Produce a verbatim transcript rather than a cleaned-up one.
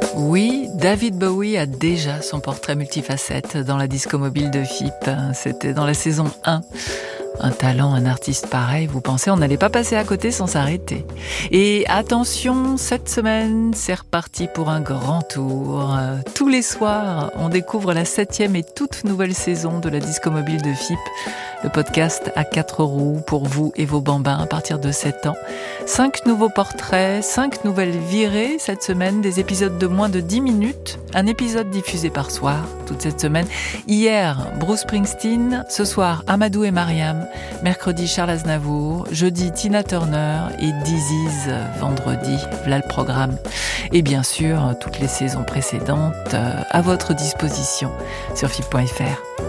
Oui, David Bowie a déjà son portrait multifacette dans la disco mobile de F I P. C'était dans la saison un. Un talent, un artiste pareil, vous pensez on n'allait pas passer à côté sans s'arrêter. Et attention, cette semaine, c'est reparti pour un grand tour. Tous les soirs, on découvre la septième et toute nouvelle saison de la disco mobile de F I P. Le podcast à quatre roues pour vous et vos bambins à partir de sept ans. Cinq nouveaux portraits, cinq nouvelles virées cette semaine, des épisodes de moins de dix minutes. Un épisode diffusé par soir, toute cette semaine. Hier, Bruce Springsteen. Ce soir, Amadou et Mariam. Mercredi, Charles Aznavour. Jeudi, Tina Turner. Et Disease, vendredi. Voilà le programme. Et bien sûr, toutes les saisons précédentes à votre disposition sur F I P point F R.